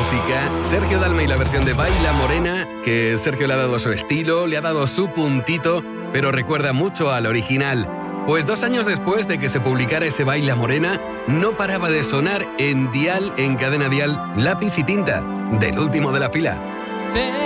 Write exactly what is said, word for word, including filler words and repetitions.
música, Sergio Dalma y la versión de Baila Morena, que Sergio le ha dado su estilo, le ha dado su puntito, pero recuerda mucho al original. Pues dos años después de que se publicara ese Baila Morena, no paraba de sonar en dial, en cadena dial, Lápiz y Tinta, del último de la fila.